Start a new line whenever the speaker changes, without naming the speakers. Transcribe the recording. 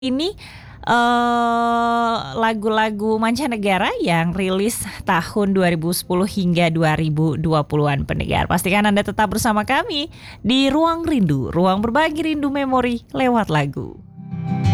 Ini lagu-lagu mancanegara yang rilis tahun 2010 hingga 2020-an pendengar. Pastikan Anda tetap bersama kami di Ruang Rindu, ruang berbagi rindu memori lewat lagu.